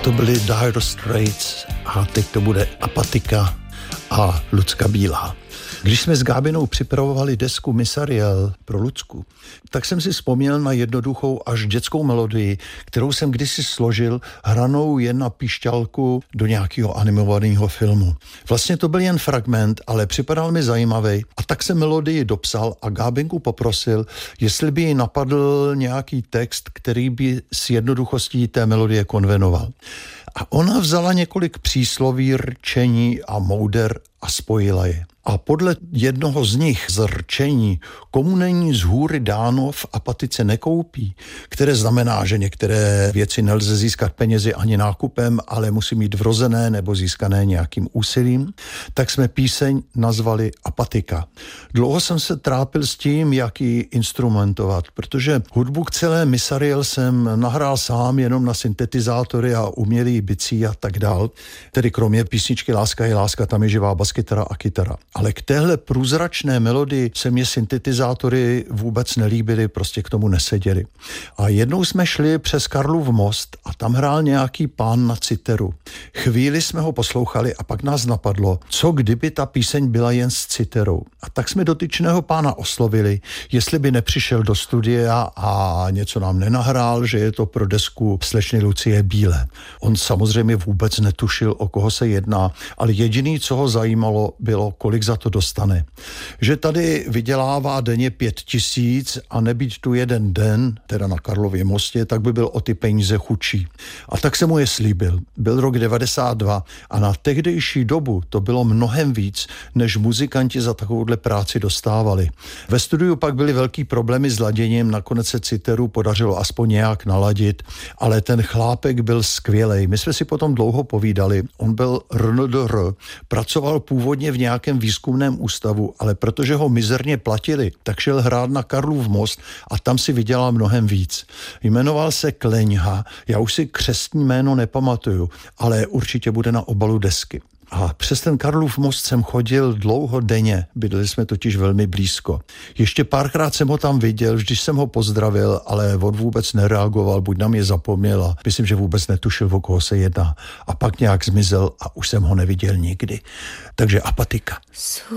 To byly Dire Straits a teď to bude Apatika a Lucka Bílá. Když jsme s Gábinou připravovali desku Miss Ariel pro Lucku, tak jsem si vzpomněl na jednoduchou až dětskou melodii, kterou jsem kdysi složil hranou jen na píšťalku do nějakého animovaného filmu. Vlastně to byl jen fragment, ale připadal mi zajímavý a tak jsem melodii dopsal a Gábinku poprosil, jestli by jí napadl nějaký text, který by s jednoduchostí té melodie konvenoval. A ona vzala několik přísloví, rčení a mouder a spojila je. A podle jednoho z nich, z rčení, komu není z hůry dáno, v apatice nekoupí, které znamená, že některé věci nelze získat penězi ani nákupem, ale musí mít vrozené nebo získané nějakým úsilím, tak jsme píseň nazvali Apatika. Dlouho jsem se trápil s tím, jak ji instrumentovat, protože hudbu k celé Miss Ariel jsem nahrál sám jenom na syntetizátory a umělý bicí a tak dál. Tedy kromě písničky Láska je láska, tam je živá baskytara a kytara. Ale k téhle průzračné melodii se mě syntetizátory vůbec nelíbily, prostě k tomu neseděli. A jednou jsme šli přes Karlův most a tam hrál nějaký pán na citeru. Chvíli jsme ho poslouchali a pak nás napadlo, co kdyby ta píseň byla jen s citerou. A tak jsme dotyčného pána oslovili, jestli by nepřišel do studia a něco nám nenahrál, že je to pro desku slečny Lucie Bílé. On samozřejmě vůbec netušil, o koho se jedná, ale jediný, co ho zajímalo, bylo, kolik za to dostane. Že tady vydělává denně 5 000 a nebýt tu jeden den, teda na Karlově mostě, tak by byl o ty peníze chudší. A tak se mu je slíbil. Byl rok 92 a na tehdejší dobu to bylo mnohem víc, než muzikanti za takovouhle práci dostávali. Ve studiu pak byly velký problémy s laděním, nakonec se citeru podařilo aspoň nějak naladit, ale ten chlápek byl skvělej. My jsme si potom dlouho povídali. On byl RNDR, pracoval původně v nějakém výzkumném ústavu, ale protože ho mizerně platili, tak šel hrát na Karlův most a tam si vydělal mnohem víc. Jmenoval se Kleňha, já už si křestní jméno nepamatuju, ale určitě bude na obalu desky. A přes ten Karlův most jsem chodil dlouho denně, bydleli jsme totiž velmi blízko. Ještě párkrát jsem ho tam viděl, vždyť jsem ho pozdravil, ale on vůbec nereagoval, buď na mě zapomněl a myslím, že vůbec netušil, o koho se jedná. A pak nějak zmizel a už jsem ho neviděl nikdy. Takže Apatika.